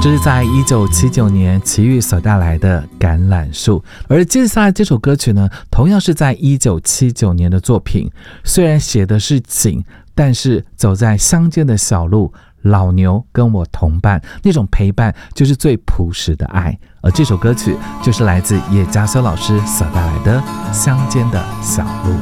这是在1979年齐豫所带来的《橄榄树》，而接下来这首歌曲呢，同样是在1979年的作品。虽然写的是景，但是走在乡间的小路，老牛跟我同伴，那种陪伴就是最朴实的爱。而这首歌曲就是来自叶嘉修老师所带来的《乡间的小路》。